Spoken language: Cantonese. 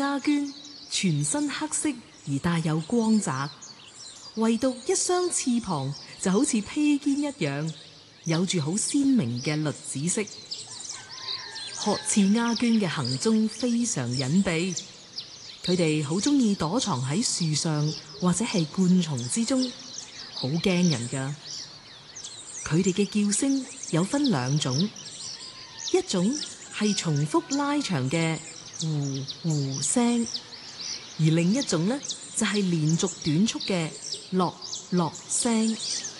鴉鵑全身黑色而帶有光澤，唯獨一雙翅膀就好似披肩一樣，有住好鮮明嘅栗子色。褐翅鴉鵑嘅行蹤非常隱蔽，佢哋好中意躲藏喺樹上或者係灌叢之中，好驚人㗎。佢哋嘅叫聲有分兩種，一種係重複拉長嘅呼呼聲，而另一種呢，就係連續短促嘅落落聲。